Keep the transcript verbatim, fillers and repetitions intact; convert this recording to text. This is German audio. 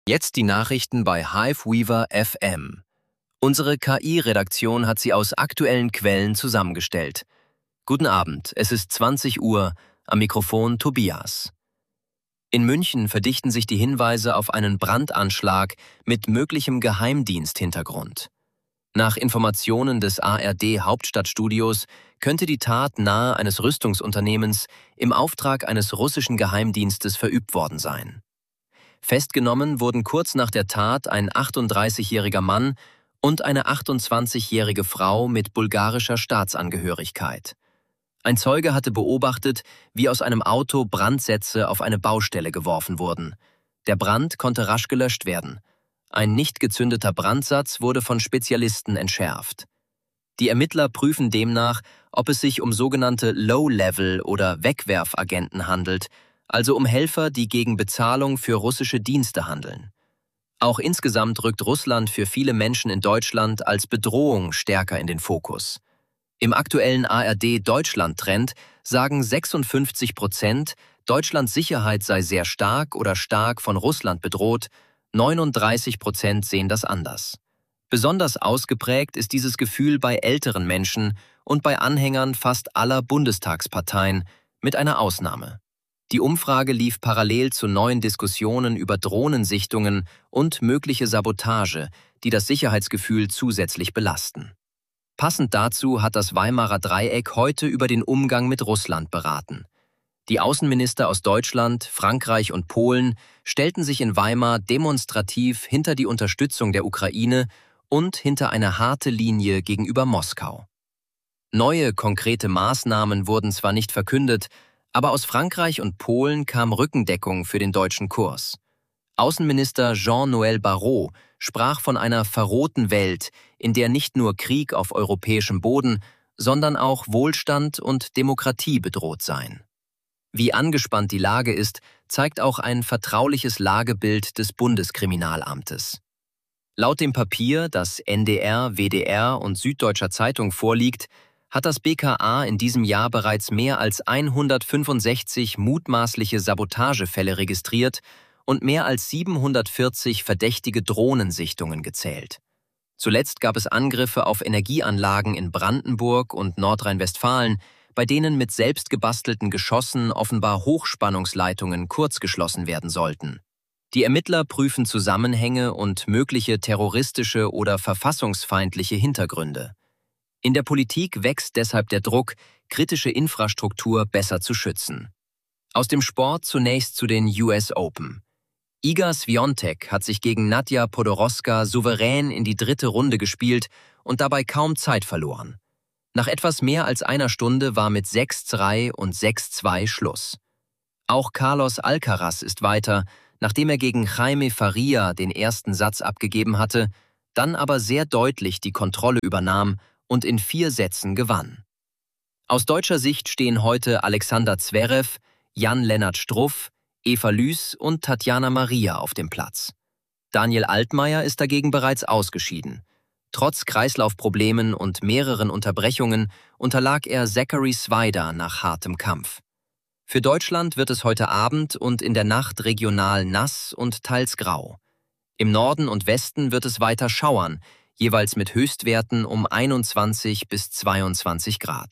Jetzt die Nachrichten bei Hiveweaver F M. Unsere K I-Redaktion hat sie aus aktuellen Quellen zusammengestellt. Guten Abend, es ist zwanzig Uhr, am Mikrofon Tobias. In München verdichten sich die Hinweise auf einen Brandanschlag mit möglichem Geheimdiensthintergrund. Nach Informationen des A R D-Hauptstadtstudios könnte die Tat nahe eines Rüstungsunternehmens im Auftrag eines russischen Geheimdienstes verübt worden sein. Festgenommen wurden kurz nach der Tat ein achtunddreißigjähriger Mann und eine achtundzwanzigjährige Frau mit bulgarischer Staatsangehörigkeit. Ein Zeuge hatte beobachtet, wie aus einem Auto Brandsätze auf eine Baustelle geworfen wurden. Der Brand konnte rasch gelöscht werden. Ein nicht gezündeter Brandsatz wurde von Spezialisten entschärft. Die Ermittler prüfen demnach, ob es sich um sogenannte Low-Level- oder Wegwerfagenten handelt, also um Helfer, die gegen Bezahlung für russische Dienste handeln. Auch insgesamt rückt Russland für viele Menschen in Deutschland als Bedrohung stärker in den Fokus. Im aktuellen A R D-Deutschland-Trend sagen sechsundfünfzig Prozent, Deutschlands Sicherheit sei sehr stark oder stark von Russland bedroht, neununddreißig Prozent sehen das anders. Besonders ausgeprägt ist dieses Gefühl bei älteren Menschen und bei Anhängern fast aller Bundestagsparteien, mit einer Ausnahme. Die Umfrage lief parallel zu neuen Diskussionen über Drohnensichtungen und mögliche Sabotage, die das Sicherheitsgefühl zusätzlich belasten. Passend dazu hat das Weimarer Dreieck heute über den Umgang mit Russland beraten. Die Außenminister aus Deutschland, Frankreich und Polen stellten sich in Weimar demonstrativ hinter die Unterstützung der Ukraine und hinter eine harte Linie gegenüber Moskau. Neue konkrete Maßnahmen wurden zwar nicht verkündet, aber aus Frankreich und Polen kam Rückendeckung für den deutschen Kurs. Außenminister Jean-Noël Barrot sprach von einer verrohten Welt, in der nicht nur Krieg auf europäischem Boden, sondern auch Wohlstand und Demokratie bedroht seien. Wie angespannt die Lage ist, zeigt auch ein vertrauliches Lagebild des Bundeskriminalamtes. Laut dem Papier, das N D R, W D R und Süddeutscher Zeitung vorliegt, hat das B K A in diesem Jahr bereits mehr als hundertfünfundsechzig mutmaßliche Sabotagefälle registriert und mehr als siebenhundertvierzig verdächtige Drohnensichtungen gezählt. Zuletzt gab es Angriffe auf Energieanlagen in Brandenburg und Nordrhein-Westfalen, bei denen mit selbst gebastelten Geschossen offenbar Hochspannungsleitungen kurzgeschlossen werden sollten. Die Ermittler prüfen Zusammenhänge und mögliche terroristische oder verfassungsfeindliche Hintergründe. In der Politik wächst deshalb der Druck, kritische Infrastruktur besser zu schützen. Aus dem Sport zunächst zu den U S Open. Iga Swiatek hat sich gegen Nadja Podoroska souverän in die dritte Runde gespielt und dabei kaum Zeit verloren. Nach etwas mehr als einer Stunde war mit sechs drei und sechs zwei Schluss. Auch Carlos Alcaraz ist weiter, nachdem er gegen Jaime Faria den ersten Satz abgegeben hatte, dann aber sehr deutlich die Kontrolle übernahm und in vier Sätzen gewann. Aus deutscher Sicht stehen heute Alexander Zverev, Jan-Lennart Struff, Eva Lüß und Tatjana Maria auf dem Platz. Daniel Altmaier ist dagegen bereits ausgeschieden. Trotz Kreislaufproblemen und mehreren Unterbrechungen unterlag er Zachary Swider nach hartem Kampf. Für Deutschland wird es heute Abend und in der Nacht regional nass und teils grau. Im Norden und Westen wird es weiter schauern, jeweils mit Höchstwerten um einundzwanzig bis zweiundzwanzig Grad.